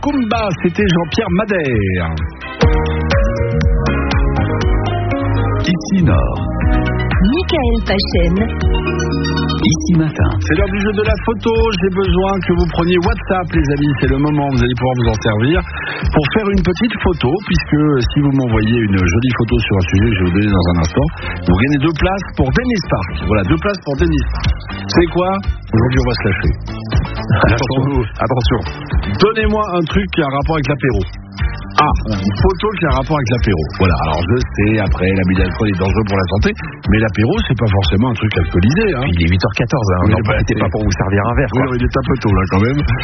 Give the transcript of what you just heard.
Kumba, c'était Jean-Pierre Madère. Ici Nord. Michael Pachen. Ici Matin. C'est l'heure du jeu de la photo. J'ai besoin que vous preniez WhatsApp, les amis. C'est le moment où vous allez pouvoir vous en servir pour faire une petite photo, puisque si vous m'envoyez une jolie photo sur un sujet que je vais vous donner dans un instant, vous gagnez 2 places pour Dennis Park. Voilà, 2 places pour Dennis Park. C'est quoi? Aujourd'hui, on va se lâcher. Attention. Donnez-moi un truc qui a un rapport avec l'apéro. Une photo qui a un rapport avec l'apéro. Voilà, alors je sais, après, l'abus d'alcool est dangereux pour la santé, mais l'apéro, c'est pas forcément un truc alcoolisé. Hein. Il est 8h14, n'en profitez pas pour vous servir un verre. Oui, il est un peu tôt là quand même.